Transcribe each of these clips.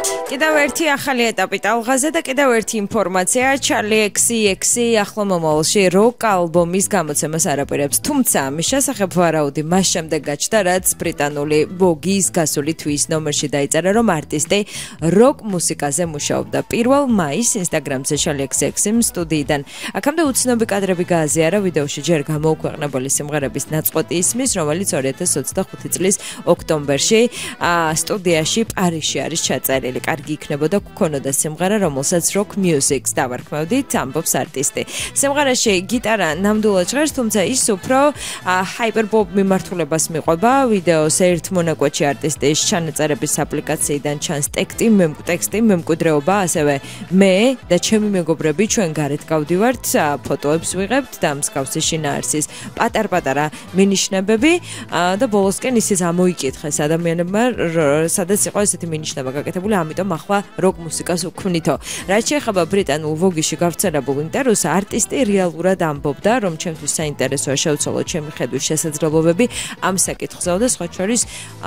კიდევ ერთი ახალი ეტაპი ტალღაზე და კიდევ ერთი ინფორმაცია Charli XCX ახლა მომავალში როკ ალბომის გამოცემას არაპირებს, თუმცა ამის შესახებ ვარაუდი მას შემდეგ გაჩნდა, რაც ბრიტანული Vogue-ის გასული თვის ნომერში დაიწერა, რომ არტისტი როკ მუსიკაზე მუშაობდა. 1 მაისს Instagram-ზე Charli XCX-იმ სტუდიიდან აქამდე უცნობი კადრები გააზიარა, ვიდეოში ჯერ გამოუქვეყნებული სიმღერების ნაწყვეტი ისმის, რომელიც 2025 წლის ოქტომბერში სტუდიაში პარიზში არის ჩაწერილი. Კარგი იქნებოდა გქონოდა სიმღერა, რომელსაც Rock Music-ს დავარქმევდით, ამბობს არტისტი. სიმღერაში გიტარა ნამდვილად ჟღერს, თუმცა ის უფრო hyperpop მიმართულებას მიყვება. ვიდეოს ერთ მონაკვეთში არტისტის ჩანაწერების აპლიკაციიდან ჩანს ტექსტი მემკვიდრეობა, ასევე მე და ჩემი მეგობრები ჩვენ გარეთ გავდივართ, ფოტოებს ვიღებთ და მსგავსი შინაარსის პატარ-პატარა მინიშნებები და ბოლოსკენ ისიც ამოიკითხეს ადამიანებმა, სადაც იყო ესეთი მინიშნება გაკეთებული, ამიტომ ახლა როკ მუსიკას უქმნითო. რაც შეეხება ბრიტანულ Vogue-ში გავრცელებულ ინტერვიუს, არტისტი რეალურად ამბობდა, რომ ჩემთვის საინტერესოა შევცვალო ჩემი ხედვის შესაძლებლობები ამ საკითხზე და სხვა შორის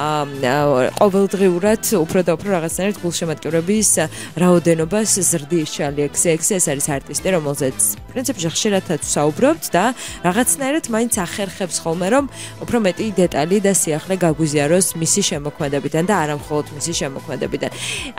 ყოველდღიურად უფრო და უფრო რაღაცნაირად გულშემატკივრების რაოდენობას ზრდის Charli XCX. ეს არის არტისტი, რომელზეც პრინციპში ხშირადაც ვსაუბრობთ და რაღაცნაირად მაინც ახერხებს ხოლმე, რომ უფრო მეტი დეტალი და სიახლე გაგვიზიაროს მისი შემოქმედებიდან და არა მხოლოდ მისი შემოქმედებიდან.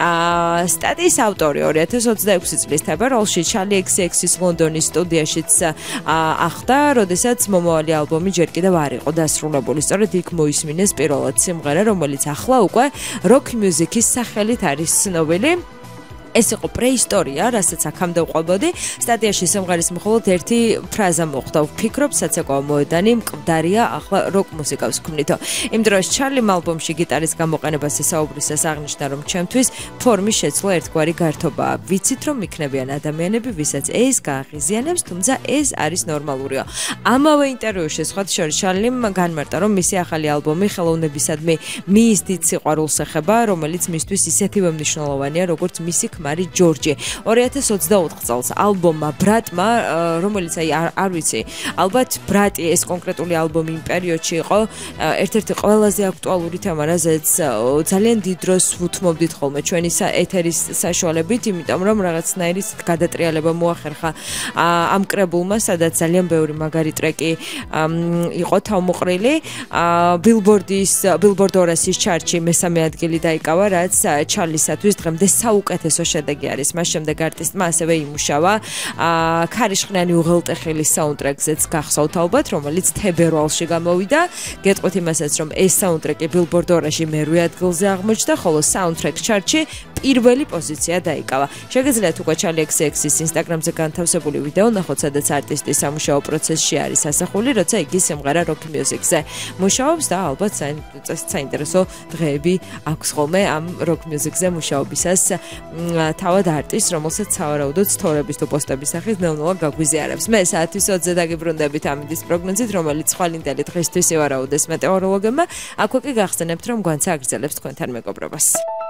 სტატიის ავტორი 2026 წლის თებერვალში Charli XCX-ის ლონდონის სტუდიაშიც ახდა, როდესაც მომავალი ალბომი ჯერ კიდევ არ იყო დასრულებული. სწორედ იქ მოისმინეს პირველად სიმღერა, რომელიც ახლა უკვე Rock Music-ის სახელით არის ცნობილი. ეს იყო პრეისტორია, რასაც აქამდე ვყვებოდი. სტატიაში სიმღერის მხოლოდ ერთი ფრაზა მოხვდა. ვფიქრობ, საცეკვაო მოედანი მკვდარია, ახლა როკ მუსიკას ვქმნითო. იმ დროს Charli ალბომში გიტარის გამოყენებას ესაუბრისას აღნიშნა, რომ ჩემთვის ფორმის შეცვლა ერთგვარი გართობაა. ვიცით, რომ იქნებიან ადამიანები, ვისაც ეს გააღიზიანებს, თუმცა ეს არის ნორმალურია. ამავე ინტერვიუში სხვა შორის Charli-მ განმარტა, რომ მისი ახალი ალბომი ხელოვნებისადმი მის დიდ სიყვარულს ეხება, რომელიც მისთვის ისეთივე მნიშვნელოვანია, როგორც მისი ქმარი ჯორჯი. 2024 წელს ალბომმა ბრატმა, რომელიც არ ვიცი, ალბათ ბრატი ეს კონკრეტული ალბომი იმ პერიოდში იყო ერთ-ერთი ყველაზე აქტუალური თემა, რაზეც ძალიან დიდ დროს ვუთმობდით ხოლმე ჩვენი ეთერის საშუალებით, იმიტომ რომ რაღაცნაირი გადატრიალება მოახერხა ამ კრებულმა, სადაც ძალიან ბევრი მაგარი ტრეკი იყო თავმოყრილი. Billboard 200-ის ჩარტში მესამე ადგილი დაიკავა, რაც Charli-სათვის დღემდე საუკეთესო შედეგი არის. მას შემდეგ არტისტმა ასევე იმუშავა ქარიშხნიანი უღელტეხილის საუნდტრეკზეც გახსოვთ ალბათ, რომელიც თებერვალში გამოვიდა. გეტყვით იმასაც, რომ ეს საუნდტრეკი Billboard 200-ში მერვე ადგილზე აღმოჩნდა, ხოლო საუნდტრეკ ჩარტში პირველი პოზიცია დაიკავა. შეგიძლიათ უკვე Charli XCX-ის Instagram-ზე განთავსებული ვიდეო ნახოთ, სადაც არტისტი სამუშაო პროცესში არის ასახული, როცა იგი სიმღერა Rock Music-ზე მუშაობს და ალბათ საინტერესო დღეები აქვს ხოლმე ამ Rock Music-ზე მუშაობისას. თავად არტისტს, რომელსაც სავარაუდოდ სტორების თუ პოსტების სახით ნელ-ნელა გაგვიზიარებს. მე საათის 20-ზე დაგიბრუნდებით ამინდის პროგნოზით, რომელიც ხვალინდელი დღისთვის ივარაუდეს მეტეოროლოგებმა. აქვე კი გახსენებთ, რომ გვანცა აგრძელებს თქვენთან მეგობრობას.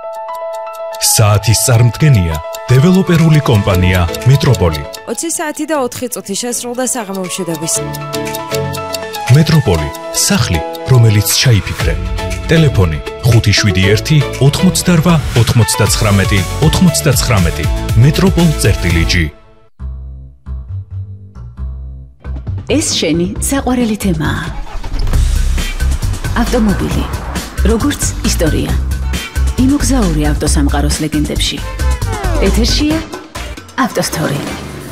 საათის წარმდგენია დეველოპერული კომპანია მეტროპოლი. 20 საათი და 4 წუთი შესრულდა საღამომშვიდობის. მეტროპოლი, სახლი, რომელიც ჩაიფიქრე. ტელეფონი 571 88 99 99 metropol.gr. ეს შენი საყვარელი თემაა. ავტომობილი, როგორც ისტორია. იმოგზაური ავტოსამყაროს ლეგენდებში. ეთერშია ავტოსტორი.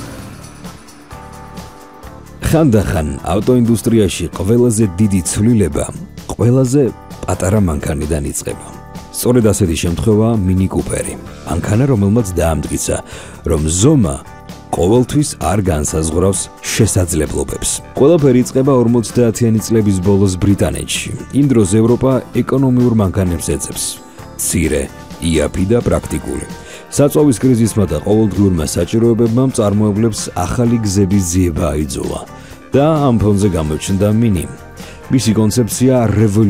ხანდახან ავტოინდუსტრიაში ყველაზე დიდი ცვლილება ყველაზე პატარა მანქანიდან იწყება. სწორედ ასეთი შემთხვევაა Mini Cooper-ი. მანქანა, რომელმაც დაამტკიცა, რომ ზომა ყოველთვის არ განსაზღვრავს შესაძლებლობებს. ყველაფერი იწყება 50-იანი წლების ბოლოს ბრიტანეთში. იმ დროს ევროპა ეკონომიურ მანქანებს ეძებს. მცირე, იაფი და პრაქტიკული. საწვავის კრიზისმა და ყოველდღიურმა საჭიროებებმა მწარმოებლებს ახალი გზების ძიება აიძულა და ამ ფონზე გამოჩნდა Mini. მისი კონცეფცია